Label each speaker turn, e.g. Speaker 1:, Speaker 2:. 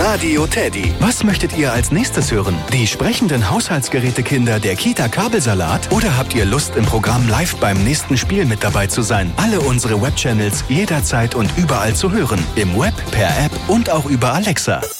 Speaker 1: Radio Teddy. Was möchtet ihr als nächstes hören? Die sprechenden Haushaltsgerätekinder der Kita Kabelsalat? Oder habt ihr Lust, im Programm live beim nächsten Spiel mit dabei zu sein? Alle unsere Webchannels jederzeit und überall zu hören. Im Web, per App und auch über Alexa.